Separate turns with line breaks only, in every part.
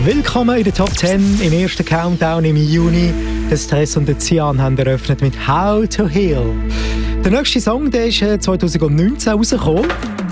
Willkommen in der Top 10 im ersten Countdown im Juni. Der Stress und der Cian haben eröffnet mit How to Heal. Der nächste Song, der ist 2019 rausgekommen.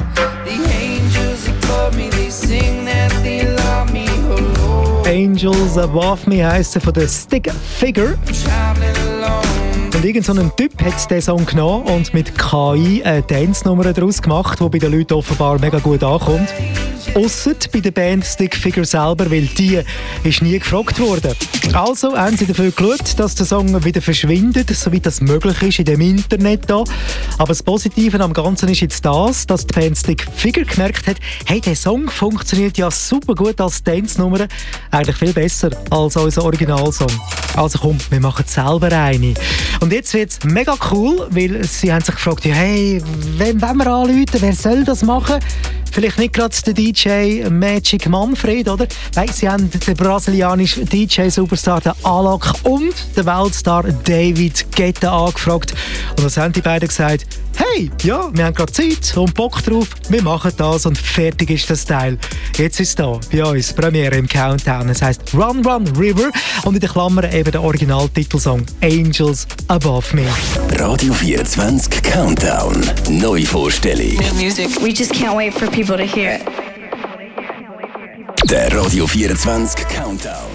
Angels Above Me heisst er von der Stick Figure. Und irgend so ein Typ hat diesen Song genommen und mit KI eine Dance-Nummer daraus gemacht, die bei den Leuten offenbar mega gut ankommt. Ausser bei der Band Stick Figure selber, weil die ist nie gefragt worden. Also haben sie dafür geschaut, dass der Song wieder verschwindet, soweit das möglich ist in dem Internet da. Aber das Positive am Ganzen ist jetzt das, dass die Band Stick Figure gemerkt hat, hey, der Song funktioniert ja super gut als Dance-Nummer, eigentlich viel besser als unser Originalsong. Also komm, wir machen selber eine. Und jetzt wird es mega cool, weil sie haben sich gefragt, hey, wenn wir anrufen, wer soll das machen? Vielleicht nicht gerade der DJ Magic Manfred, oder? Nein, sie haben den brasilianischen DJ-Superstar Alok und den Weltstar David Guetta angefragt. Und was haben die beiden gesagt? Hey, ja, wir haben gerade Zeit und Bock drauf, wir machen das und fertig ist das Teil. Jetzt ist es da, bei uns, Premiere im Countdown. Es heisst Run Run River und in den Klammern eben der Originaltitelsong Angels Above Me.
Radio 24 Countdown. Neuvorstellung.
New music. We just can't wait for people to hear it.
Der Radio 24 Countdown.